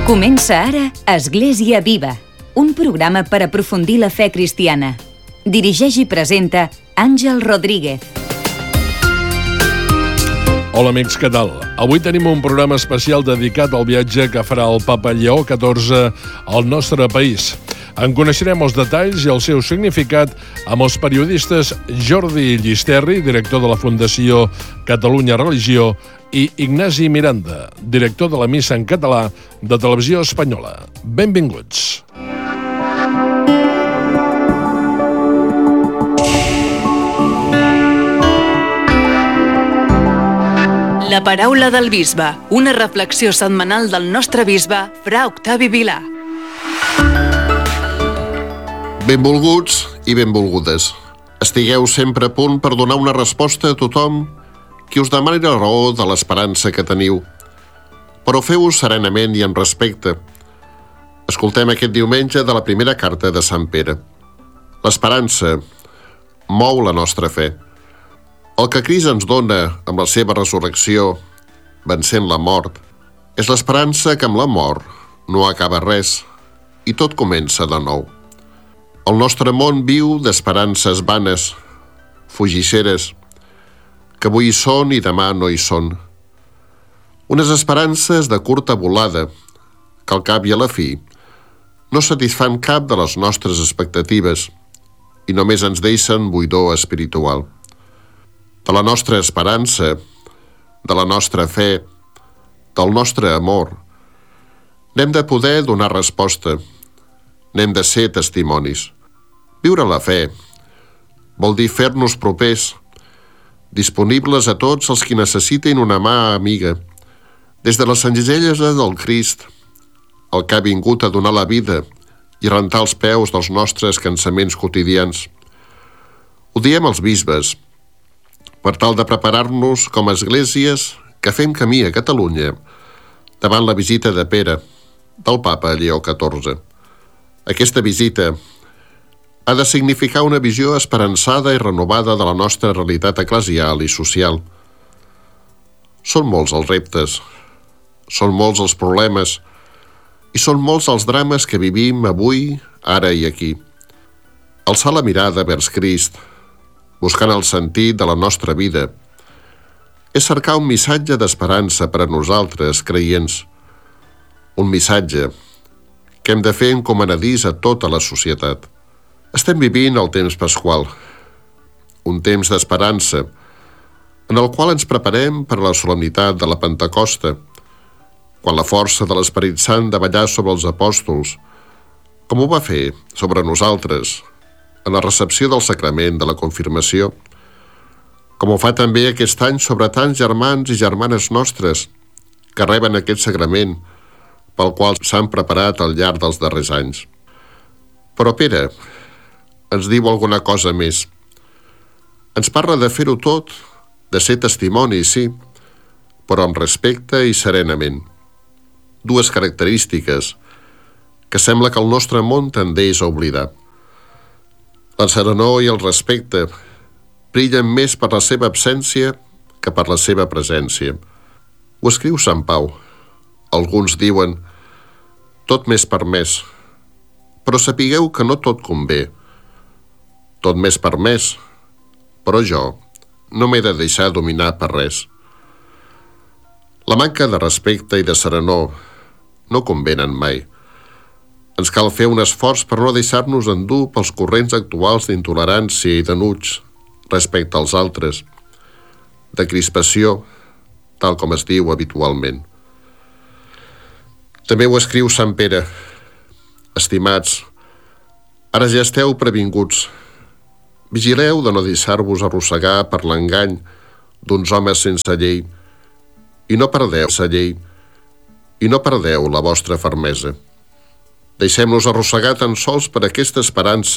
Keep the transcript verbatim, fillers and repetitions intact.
Comença ara Església Viva, un programa per aprofundir la fe cristiana. Dirigeix i presenta Àngel Rodríguez. Hola amics, què tal? Avui tenim un programa especial dedicat al viatge que farà el Papa Lleó catorze al nostre país. En coneixerem els detalls i el seu significat amb els periodistes Jordi Llisterri, director de la Fundació Catalunya Religió, i Ignasi Miranda, director de la Missa en Català de Televisió Espanyola. Benvinguts. La paraula del bisbe, una reflexió setmanal del nostre bisbe, fra Octavi Vilà. Benvolguts i benvolgudes. Estigueu sempre a punt per donar una resposta a tothom qui us demani la raó de l'esperança que teniu. Però feu-ho serenament i amb respecte. Escoltem aquest diumenge de la primera carta de Sant Pere. L'esperança mou la nostra fe. El que Crist ens dona amb la seva resurrecció, vencent la mort, és l'esperança que amb la mort no acaba res i tot comença de nou. El nostre món viu d'esperances vanes, fugisseres, que avui hi són i demà no hi són. Unes esperances de curta volada, que al cap i a la fi no satisfan cap de les nostres expectatives i només ens deixen buidor espiritual. De la nostra esperança, de la nostra fe, del nostre amor, n'hem de poder donar resposta, n'hem de ser testimonis. Viure la fe vol dir fer-nos propers, disponibles a tots els qui necessitin una mà amiga, des de la senzillesa del Crist, el que ha vingut a donar la vida i rentar els peus dels nostres cansaments quotidians. Ho diem als bisbes, per tal de preparar-nos com a esglésies que fem camí a Catalunya davant la visita de Pere, del Papa Lleó catorze. Aquesta visita ha de significar una visió esperançada i renovada de la nostra realitat eclesial i social. Són molts els reptes, són molts els problemes i són molts els drames que vivim avui, ara i aquí. Alçar la mirada vers Crist, buscant el sentit de la nostra vida, és cercar un missatge d'esperança per a nosaltres, creients. Un missatge que hem de fer encomanadís a tota la societat. Estem vivint el temps pasqual, un temps d'esperança, en el qual ens preparem per a la solemnitat de la Pentecosta, quan la força de l'Esperit Sant davallà sobre els apòstols, com ho va fer sobre nosaltres, en la recepció del sacrament de la confirmació, com ho fa també aquest any sobre tants germans i germanes nostres que reben aquest sagrament pel qual s'han preparat al llarg dels darrers anys. Però Pere ens diu alguna cosa més. Ens parla de fer-ho tot, de ser testimoni, sí, però amb respecte i serenament. Dues característiques que sembla que el nostre món tendeix a oblidar. La serenor i el respecte brillen més per la seva absència que per la seva presència. Ho escriu Sant Pau. Alguns diuen tot m'és permès, però sapigueu que no tot convé. Tot m'és permès, però jo no m'he de deixar dominar per res. La manca de respecte i de serenor no convenen mai. Ens cal fer un esforç per no deixar-nos endur pels corrents actuals d'intolerància i d'enuig respecte als altres, de crispació, tal com es diu habitualment. També ho escriu Sant Pere. Estimats, ara ja esteu previnguts. Vigileu de no deixar-vos arrossegar per l'engany d'uns homes sense llei i no perdeu la llei i no perdeu la vostra fermesa. Deixem-nos arrossegar tan sols per aquesta esperança